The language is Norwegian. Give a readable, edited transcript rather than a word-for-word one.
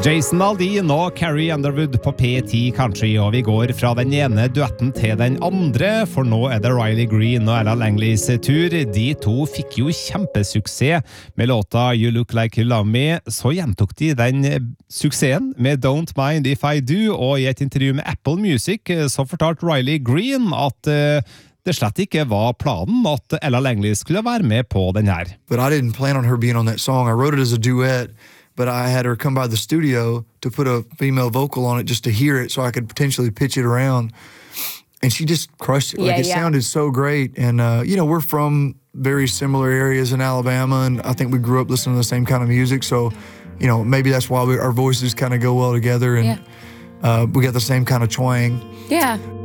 Jason Aldean og Carrie Underwood på P10 Country, og vi går fra den ene duetten til den andre, for nå det Riley Green og Ella Langleys tur. De to fikk jo kjempesuksess med låta You Look Like You Love Me, så gjentok de den suksessen med Don't Mind If I Do, og i et intervju med Apple Music så fortalte Riley Green at det slett ikke var planen at Ella Langley skulle være med på den her. But I didn't plan on her being on that song. I wrote it as a duet. But I had her come by the studio to put a female vocal on it just to hear it so I could potentially pitch it around. And she just crushed it. It sounded so great. And, we're from very similar areas in Alabama, and I think we grew up listening to the same kind of music. So, maybe that's why our voices kind of go well together, and we got the same kind of twang. Yeah.